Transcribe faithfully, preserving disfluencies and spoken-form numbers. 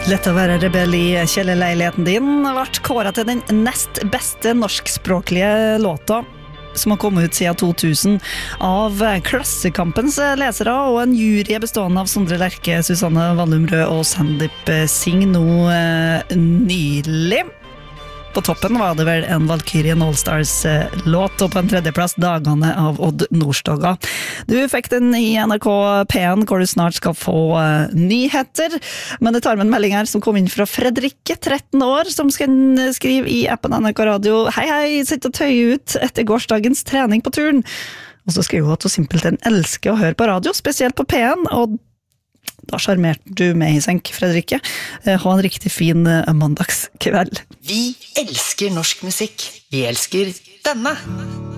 Lett å være rebell i kjellerleiligheten din ble kåret til den nest beste norskspråklige låta som har kommet ut siden to tusen av Klassekampens lesere og en jury bestående av Sondre Lerche, Susanne Wallumrød og Sandeep Singh nå eh, nylig. På toppen var det vel en Valkyrien All-Stars-låt, og på en tredjeplass Dagene av Odd Nordstoga. Du fikk den i N R K P en, hvor du snart skal få uh, nyheter. Men det tar med en melding her som kom inn fra Fredrikke, tretten år, som skal skrive i appen N R K Radio. Hei, hei, sitt og tøy ut etter gårsdagens trening på turen. Og så skriver hun at hun simpelthen elsker å høre på radio, spesielt på P en, og da charmerte du meg i senk, Fredrikke. Ha en riktig fin mandagskveld. Vi elsker norsk musikk. Vi elsker denne.